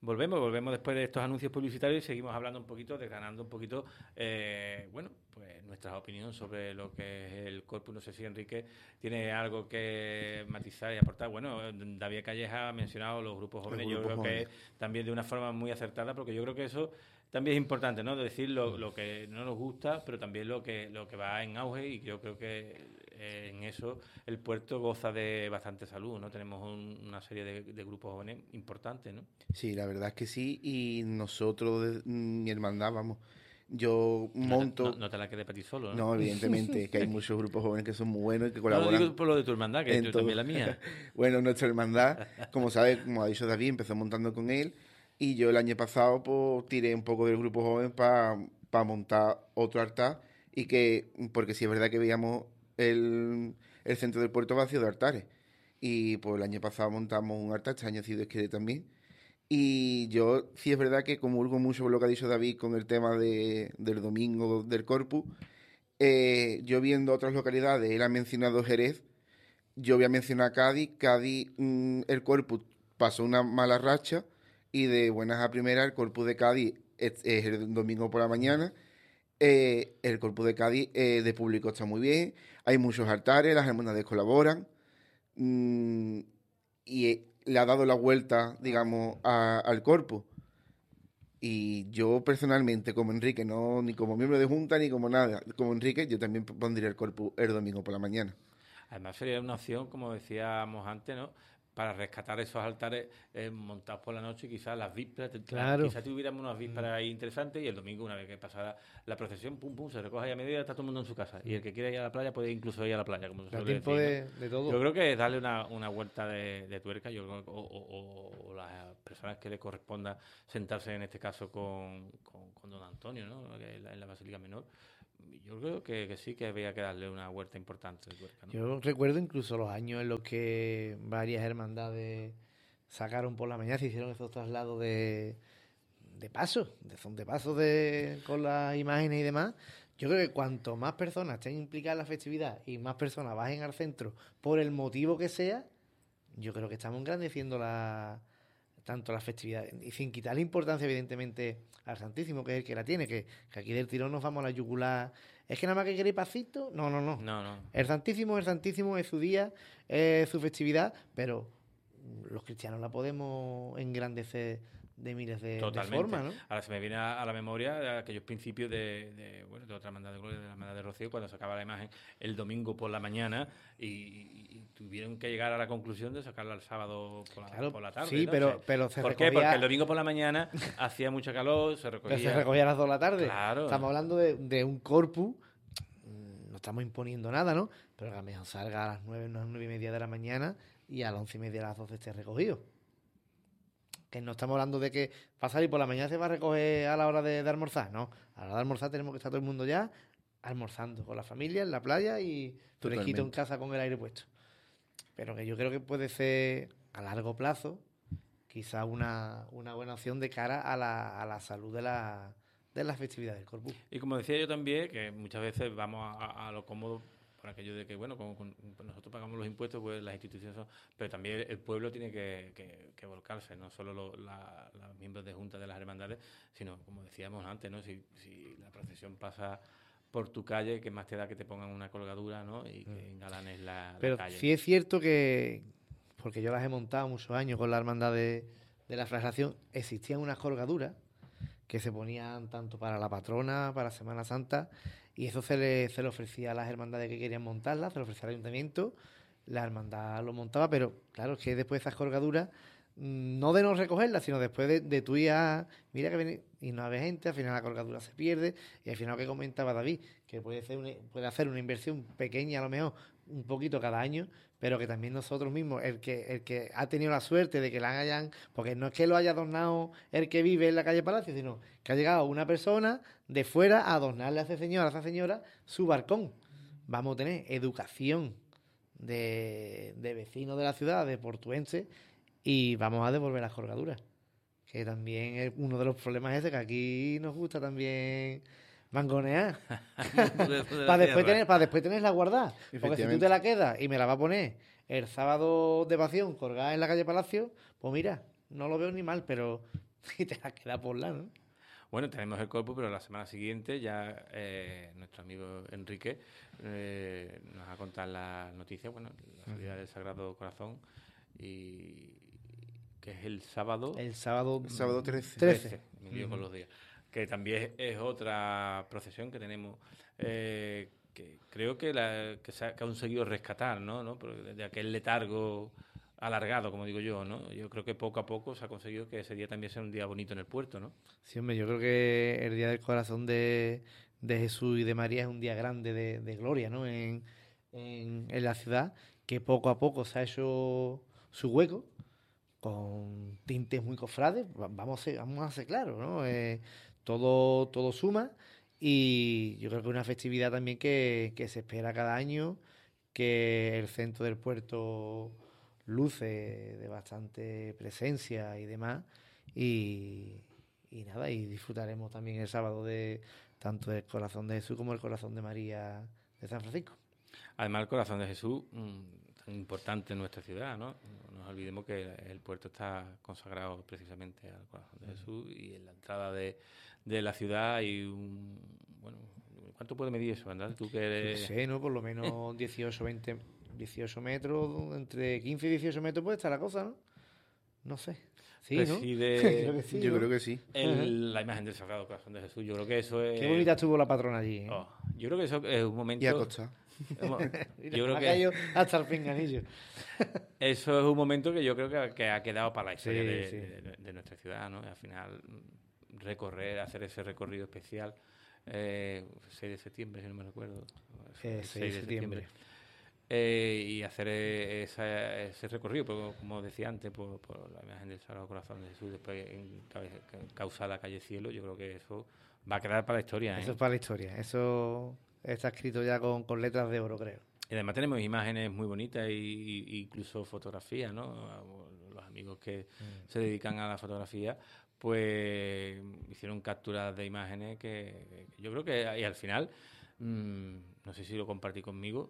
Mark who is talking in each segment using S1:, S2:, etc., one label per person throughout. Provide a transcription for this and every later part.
S1: Volvemos después de estos anuncios publicitarios y seguimos hablando un poquito, desgranando un poquito, bueno, pues nuestras opiniones sobre lo que es el Corpus. No sé si Enrique tiene algo que matizar y aportar. Bueno, David Calleja ha mencionado los grupos jóvenes, yo creo que también de una forma muy acertada, porque yo creo que eso también es importante, ¿no? De decir lo que no nos gusta, pero también lo que va en auge, y yo creo que en eso el puerto goza de bastante salud, ¿no? Tenemos una serie de grupos jóvenes importantes, ¿no?
S2: Sí, la verdad es que sí, y nosotros, mi hermandad, vamos, yo monto...
S1: No te la quedes para ti solo, ¿no?
S2: No, evidentemente, que hay muchos grupos jóvenes que son muy buenos y que
S1: No,
S2: colaboran.
S1: digo por lo de tu hermandad, que yo también la mía.
S2: Bueno, nuestra hermandad, como sabes, como ha dicho David, empezó montando con él, y yo el año pasado pues tiré un poco del grupo joven para montar otro altar, y que, porque sí es verdad que veíamos el centro del puerto vacío de altares, y pues el año pasado montamos un altar, este año si Dios quiere también, y yo sí es verdad que comulgo mucho con lo que ha dicho David con el tema del domingo del Corpus. Yo viendo otras localidades, él ha mencionado Jerez, yo voy a mencionar Cádiz. Cádiz, el Corpus pasó una mala racha, y de buenas a primeras el Corpus de Cádiz es el domingo por la mañana. El Corpus de Cádiz de público está muy bien, hay muchos altares, las hermandades colaboran, y le ha dado la vuelta, digamos, al Corpus. Y yo personalmente, como Enrique, no ni como miembro de junta ni como nada, como Enrique, yo también pondría el Corpus el domingo por la mañana.
S1: Además sería una opción, como decíamos antes, ¿no? Para rescatar esos altares montados por la noche, quizás las vísperas,
S3: Claro.
S1: quizás tuviéramos unas vísperas ahí interesantes, y el domingo, una vez que pasara la procesión, pum, pum, se recoge ahí a mediodía, está todo el mundo en su casa. Y el que quiera ir a la playa puede incluso ir a la playa, como se
S3: Da
S1: suele
S3: tiempo
S1: decir, ¿no?
S3: de todo.
S1: Yo creo que es darle una vuelta de tuerca, yo creo, o las personas que le corresponda sentarse en este caso con don Antonio, ¿no? En la Basílica Menor. Yo creo que sí que había que darle una vuelta importante de tuerca, ¿no?
S3: Yo recuerdo incluso los años en los que varias hermandades sacaron por la mañana, se hicieron esos traslados de paso, son de paso con las imágenes y demás. Yo creo que cuanto más personas estén implicadas en la festividad y más personas bajen al centro por el motivo que sea, yo creo que estamos engrandeciendo tanto la festividad, y sin quitar la importancia evidentemente al Santísimo, que es el que la tiene, que aquí del tirón nos vamos a la yugular. Es que nada más que queréis pasito, no.
S1: No.
S3: El Santísimo es su día, es su festividad, pero los cristianos la podemos engrandecer de miles de formas, ¿no?
S1: Ahora se me viene a la memoria aquellos principios de otra hermandad de Gloria, de la hermandad de Rocío, cuando sacaba la imagen el domingo por la mañana y tuvieron que llegar a la conclusión de sacarla el sábado por la tarde.
S3: Sí,
S1: ¿no?
S3: pero
S1: ¿Por
S3: recogía...
S1: qué? Porque el domingo por la mañana hacía mucho calor, se recogía...
S3: Pero se recogía a las 2 de la tarde.
S1: Claro.
S3: Estamos hablando de un corpus, no estamos imponiendo nada, ¿no? Pero que a lo mejor salga a las 9, 9:30 de la mañana, y a las 11:30 a las 12 esté recogido. Que no estamos hablando de que va a salir por la mañana, se va a recoger a la hora de almorzar, no. A la hora de almorzar tenemos que estar todo el mundo ya almorzando con la familia en la playa y fresquito en casa con el aire puesto. Pero que yo creo que puede ser a largo plazo quizá una buena opción de cara a la salud de la festividad del Corpus.
S1: Y como decía yo también, que muchas veces vamos a lo cómodo por aquello de que, bueno, nosotros pagamos los impuestos, pues las instituciones son... Pero también el pueblo tiene que volcarse, no solo los miembros de junta de las hermandades, sino, como decíamos antes, ¿no? Si la procesión pasa por tu calle, que más te da que te pongan una colgadura, ¿no? Y que engalanes la
S3: Pero
S1: calle.
S3: sí es cierto que, porque yo las he montado muchos años con la hermandad de la flagración, existían unas colgaduras que se ponían tanto para la patrona, para Semana Santa, y eso se le ofrecía a las hermandades que querían montarlas, se lo ofrecía al ayuntamiento, la hermandad lo montaba, pero claro, es que después de esas colgaduras, no de no recogerlas, sino después de tú ya, mira que viene y no había gente, al final la colgadura se pierde, y al final lo que comentaba David, que puede hacer una inversión pequeña a lo mejor, un poquito cada año, pero que también nosotros mismos, el que ha tenido la suerte de que la hayan, porque no es que lo haya adornado el que vive en la calle Palacio, sino que ha llegado una persona de fuera a adornarle a esa señora su balcón. Vamos a tener educación de vecinos de la ciudad, de portuenses, y vamos a devolver las colgaduras, que también es uno de los problemas ese, que aquí nos gusta también mangonear para después tenerla guardada, porque si tú te la quedas y me la vas a poner el sábado de pasión colgada en la calle Palacio, pues mira, no lo veo ni mal, pero y te las queda por la, ¿no?
S1: Bueno, tenemos el corpus, pero la semana siguiente ya nuestro amigo Enrique nos va a contar las noticias, bueno, la salida del Sagrado Corazón, y que es el sábado.
S3: El sábado
S2: 13.
S1: Me lío con los días. Que también es otra procesión que tenemos, que creo que se ha conseguido rescatar, ¿no? De aquel letargo alargado, como digo yo, ¿no? Yo creo que poco a poco se ha conseguido que ese día también sea un día bonito en el puerto, ¿no?
S3: Sí, hombre, yo creo que el Día del Corazón de Jesús y de María es un día grande de gloria, ¿no? En la ciudad, que poco a poco se ha hecho su hueco, con tintes muy cofrades, vamos a ser claros, ¿no? Todo suma, y yo creo que es una festividad también que se espera cada año, que el centro del puerto luce de bastante presencia y demás, y nada, y disfrutaremos también el sábado de tanto del Corazón de Jesús como el Corazón de María de San Francisco.
S1: Además, el Corazón de Jesús, tan importante en nuestra ciudad, ¿no? No nos olvidemos que el puerto está consagrado precisamente al Corazón de Jesús, y en la entrada de la ciudad hay bueno, ¿cuánto puede medir eso, Andrés? Tú que eres...
S3: No sé, ¿no? Por lo menos 18 metros, entre 15 y 18 metros puede estar la cosa, ¿no? No sé. Sí, ¿no?
S1: Creo que
S3: sí,
S2: Yo
S3: ¿no?
S2: creo que sí.
S1: la imagen del Sagrado Corazón de Jesús, yo creo que eso es...
S3: Qué bonita estuvo la patrona allí, ¿eh?
S1: Oh, yo creo que eso es un momento...
S2: Y a Costa.
S1: Yo creo
S3: Ha
S1: que
S3: caído hasta el pinganillo.
S1: eso es un momento que yo creo que ha quedado para la historia
S3: Sí,
S1: de nuestra ciudad, ¿no? Y al final hacer ese recorrido especial, 6 de septiembre, si no me recuerdo.
S3: 6 de septiembre.
S1: Y hacer ese recorrido, como decía antes, por la imagen del Sagrado Corazón de Jesús, después causar la calle Cielo, yo creo que eso va a quedar para la historia, ¿eh?
S3: Eso es para la historia. Eso está escrito ya con letras de oro, creo.
S1: Y además tenemos imágenes muy bonitas y incluso fotografías, ¿no? Los amigos que se dedican a la fotografía, pues hicieron capturas de imágenes que yo creo que, y al final, no sé si lo compartí conmigo,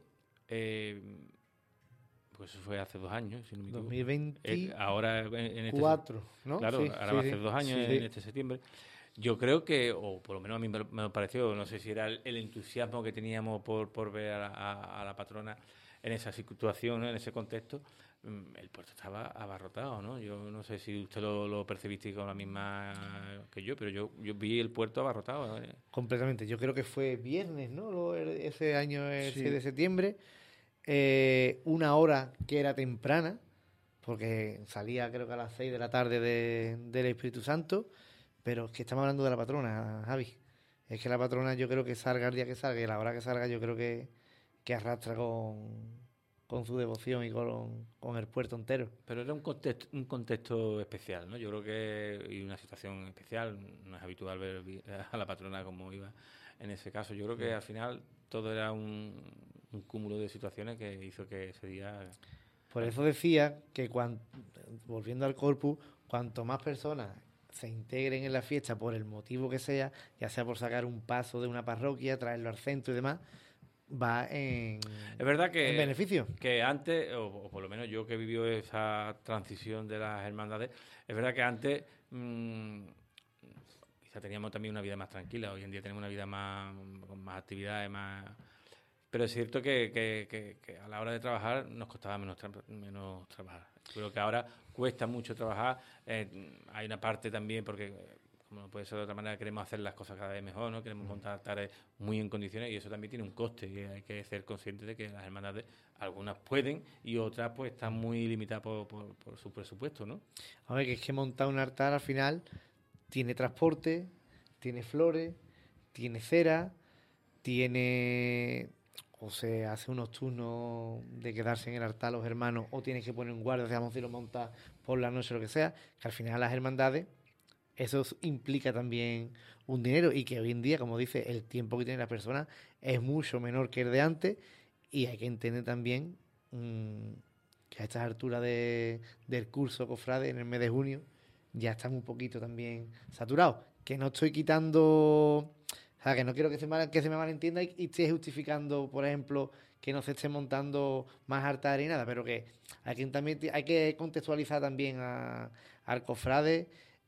S1: pues eso fue hace 2 años, si no me equivoco.
S3: 2024,
S1: ahora en este,
S3: ¿no?
S1: claro,
S3: Sí,
S1: ahora va a
S3: sí,
S1: hacer 2 años
S3: sí.
S1: en este septiembre. Yo creo que, o por lo menos a mí me pareció, no sé si era el entusiasmo que teníamos por ver a la patrona en esa situación, ¿no? En ese contexto, el puerto estaba abarrotado, ¿no? Yo no sé si usted lo percibiste con la misma que yo, pero yo vi el puerto abarrotado, ¿eh?
S3: Completamente. Yo creo que fue viernes, ¿no? Ese año, el
S2: Sí.
S3: 6 de septiembre. Una hora que era temprana, porque salía creo que a las 6 de la tarde del Espíritu Santo, pero es que estamos hablando de la patrona, Javi. Es que la patrona, yo creo que salga el día que salga y a la hora que salga, yo creo que arrastra con su devoción y con el puerto entero.
S1: Pero era un contexto especial, ¿no? Yo creo que, y una situación especial, no es habitual ver a la patrona como iba en ese caso. Yo creo que al final todo era un cúmulo de situaciones que hizo que ese día...
S3: Por eso decía que, volviendo al Corpus, cuanto más personas se integren en la fiesta por el motivo que sea, ya sea por sacar un paso de una parroquia, traerlo al centro y demás, va en beneficio.
S1: Que antes, o por lo menos yo que he vivido esa transición de las hermandades, es verdad que antes quizá teníamos también una vida más tranquila. Hoy en día tenemos una vida con más actividades, más... Pero es cierto que a la hora de trabajar nos costaba menos trabajar. Creo que ahora cuesta mucho trabajar. Hay una parte también, porque como no puede ser de otra manera, queremos hacer las cosas cada vez mejor, ¿no? Queremos montar altares muy en condiciones, y eso también tiene un coste, y hay que ser conscientes de que las hermandades, algunas pueden y otras pues están muy limitadas por su presupuesto, ¿no?
S3: A ver, que es que montar un altar al final tiene transporte, tiene flores, tiene cera, tiene... o se hace unos turnos de quedarse en el altar los hermanos, o tienes que poner un guardia, digamos, si lo montas por la noche o lo que sea, que al final las hermandades, eso implica también un dinero, y que hoy en día, como dice, el tiempo que tiene la persona es mucho menor que el de antes, y hay que entender también que a estas alturas del curso cofrade, en el mes de junio, ya están un poquito también saturados. Que no estoy quitando... O sea, que no quiero que se me malentienda y esté justificando, por ejemplo, que no se esté montando más altares y nada, pero que también hay que contextualizar también al cofrade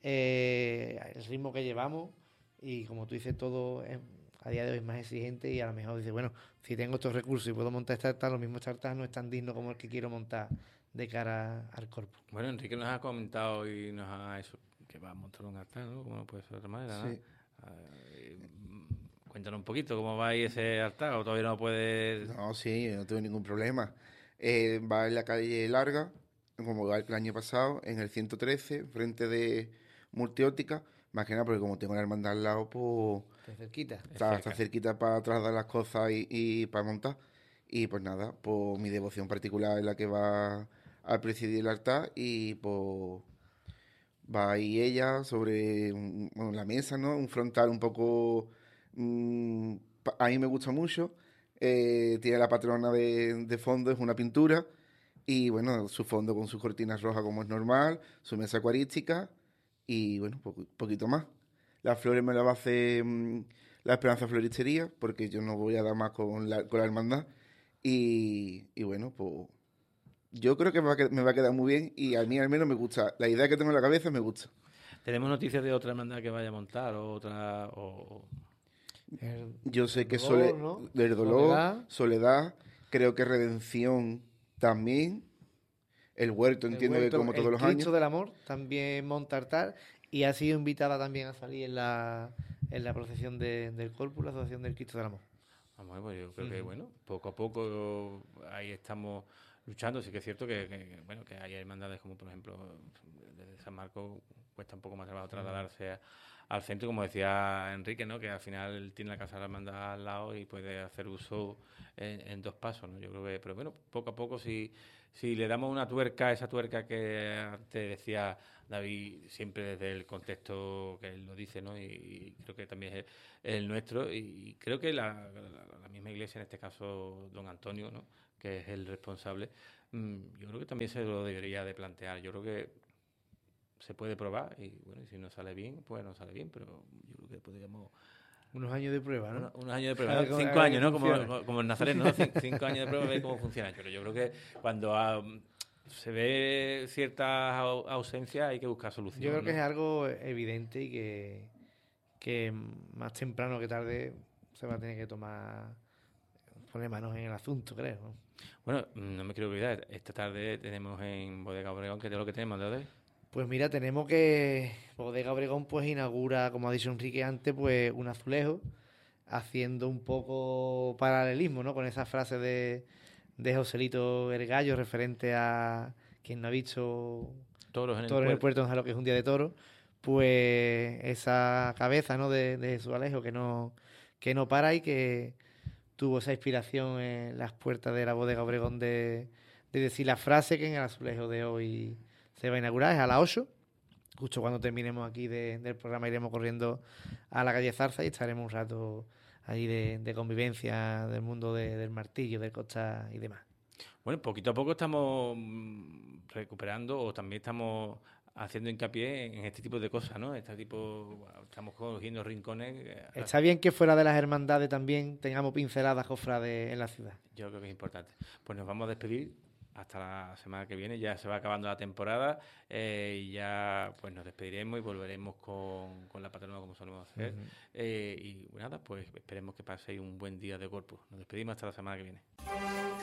S3: el ritmo que llevamos y como tú dices, todo a día de hoy es más exigente y a lo mejor dices, bueno, si tengo estos recursos y puedo montar este altar, lo mismo este altar no es tan digno como el que quiero montar de cara al corpus.
S1: Bueno, Enrique nos ha comentado y nos ha eso, que va a montar un altar, ¿no? Como no puede ser de otra manera, ¿no?
S2: Sí.
S1: Cuéntanos un poquito cómo va ahí ese altar, o todavía no puedes...
S2: No, sí, no tengo ningún problema. Va en la calle Larga, como va el año pasado, en el 113, frente de Multióptica. Más que nada porque como tengo la hermandad al lado, pues
S3: De cerquita.
S2: está cerquita para trasladar las cosas y para montar. Y pues nada, pues mi devoción particular es la que va a presidir el altar y pues va ahí ella sobre bueno, la mesa, ¿no? Un frontal un poco... a mí me gusta mucho. Tiene la patrona de fondo, es una pintura. Y bueno, su fondo con sus cortinas rojas como es normal, su mesa acuarística y bueno, poquito más. Las flores me las va a hacer la Esperanza Floristería, porque yo no voy a dar más con la hermandad. Y bueno, pues yo creo que me va a quedar muy bien y a mí al menos me gusta. La idea que tengo en la cabeza me gusta.
S1: ¿Tenemos noticias de otra hermandad que vaya a montar o otra...?
S2: Yo sé que
S3: Dolor, ¿no?
S2: del dolor, soledad, creo que redención también. El huerto, entiendo que como todos los
S3: Cristo
S2: años.
S3: del Amor también monta altar y ha sido invitada también a salir en la procesión del Corpus, la Asociación del Cristo del Amor.
S1: Vamos, pues yo creo que, bueno, poco a poco ahí estamos luchando. Sí que es cierto bueno, que hay hermandades como, por ejemplo, desde San Marcos cuesta un poco más trabajo trasladarse al centro, como decía Enrique, ¿no? Que al final tiene la casa de la hermandad al lado y puede hacer uso en dos pasos, ¿no? Yo creo que, pero bueno, poco a poco si le damos una tuerca, esa tuerca que te decía David, siempre desde el contexto que él lo dice, ¿no? Y creo que también es el nuestro, y creo que la misma iglesia, en este caso don Antonio, ¿no? Que es el responsable, yo creo que también se lo debería de plantear. Yo creo que se puede probar y bueno, y si no sale bien, pues no sale bien, pero yo creo que podríamos...
S3: Unos años de prueba, ¿no?
S1: Unos años de prueba,
S3: A ver
S1: ¿no?
S3: cómo-
S1: 5
S3: a ver
S1: años,
S3: qué
S1: ¿no?
S3: funciona.
S1: Como en Nazaret, ¿no? 5 años de prueba, a ver cómo funciona. Pero yo creo que cuando se ve cierta ausencia hay que buscar soluciones.
S3: Yo creo que es
S1: ¿no?
S3: algo evidente y que más temprano que tarde se va a tener que poner manos en el asunto, creo, ¿no?
S1: Bueno, no me quiero olvidar, esta tarde tenemos en Bodega Obregón, que es lo que tenemos, ¿no?
S3: Pues mira, tenemos que Bodega Obregón pues inaugura, como ha dicho Enrique antes, pues un azulejo, haciendo un poco paralelismo, ¿no? Con esa frase de Joselito el Gallo referente a quien no ha visto
S1: Toros en el
S3: Toro en el
S1: puerto.
S3: puerto no sabe lo que es un día de toro, pues esa cabeza, ¿no? de Jesús Alejo que no para y que tuvo esa inspiración en las puertas de la Bodega Obregón de decir la frase que en el azulejo de hoy se va a inaugurar, es a las 8. Justo cuando terminemos aquí del programa iremos corriendo a la calle Zarza y estaremos un rato ahí de convivencia del mundo del martillo, del costa y demás.
S1: Bueno, poquito a poco estamos recuperando o también estamos haciendo hincapié en este tipo de cosas, ¿no? Estamos cogiendo rincones.
S3: Está bien que fuera de las hermandades también tengamos pinceladas cofrades en la ciudad.
S1: Yo creo que es importante. Pues nos vamos a despedir hasta la semana que viene. Ya se va acabando la temporada y ya pues nos despediremos y volveremos con la patrona como solemos hacer. Y nada, pues esperemos que paséis un buen día de Corpus. Nos despedimos hasta la semana que viene.